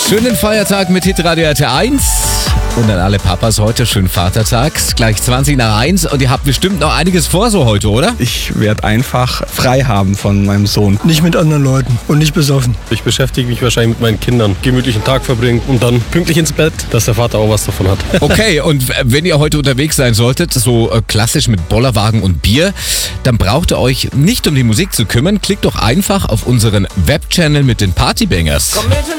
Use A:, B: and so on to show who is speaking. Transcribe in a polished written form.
A: Schönen Feiertag mit Hitradio RT1 und an alle Papas heute schönen Vatertag. Gleich 20 nach 1 und ihr habt bestimmt noch einiges vor so heute, oder?
B: Ich werde einfach frei haben von meinem Sohn.
C: Nicht mit anderen Leuten und nicht besoffen.
D: Ich beschäftige mich wahrscheinlich mit meinen Kindern, gemütlichen Tag verbringen und dann pünktlich ins Bett, dass der Vater auch was davon hat.
A: Okay, und wenn ihr heute unterwegs sein solltet, so klassisch mit Bollerwagen und Bier, dann braucht ihr euch nicht um die Musik zu kümmern. Klickt doch einfach auf unseren Webchannel mit den Partybangers.